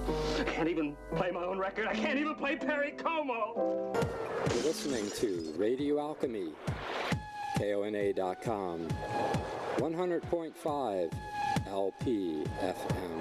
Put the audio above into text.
I can't even play my own record. I can't even play Perry Como. You're listening to Radio Alchemy, KONA.com, 100.5 LP FM.